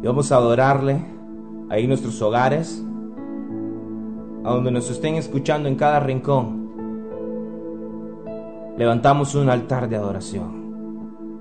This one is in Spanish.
y vamos a adorarle ahí en nuestros hogares, a donde nos estén escuchando en cada rincón. Levantamos un altar de adoración.